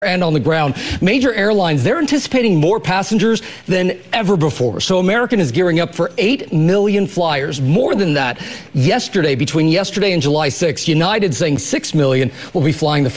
And on the ground, major airlines, they're anticipating more passengers than ever before. So American is gearing up for 8 million flyers, more than that. Between yesterday and July 6th, United saying 6 million will be flying the